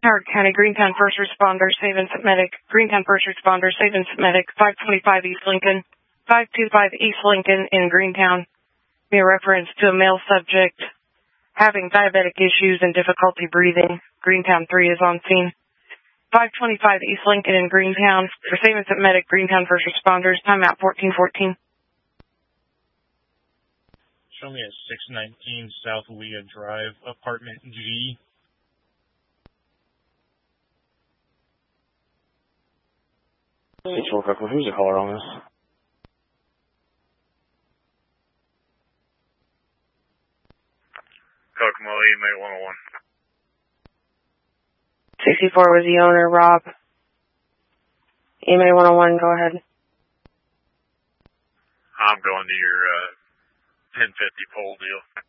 Howard County, Greentown First Responder, Savings Medic, Greentown First Responder, Savings Medic, 525 East Lincoln, 525 East Lincoln in Greentown. Be a reference to a male subject having diabetic issues and difficulty breathing. Greentown 3 is on scene. 525 East Lincoln in Greentown. For Savings Medic, Greentown First Responders, timeout 1414. Show me at 619 South Leah Drive, apartment G. Who's the caller on this? Kokomo, EMA 101. 64 was the owner, Rob. EMA 101, go ahead. I'm going to your 1050 pole deal.